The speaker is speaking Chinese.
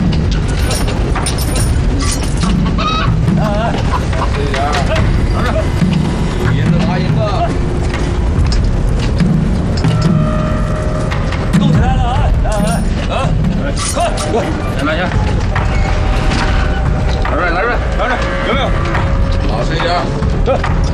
这点，拿着，有银子拿银子。 动起来了啊！快！ 来下。来，有没有？老实一点。